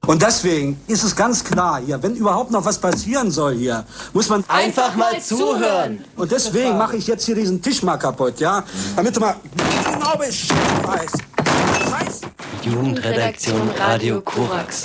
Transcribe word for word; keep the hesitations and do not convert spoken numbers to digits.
Und deswegen ist es ganz klar hier, wenn überhaupt noch was passieren soll hier, muss man einfach mal zuhören. Und deswegen mache ich jetzt hier diesen Tisch mal kaputt, ja? Damit du mal genau Bescheid weißt. Scheiße. Jugendredaktion Radio Korax.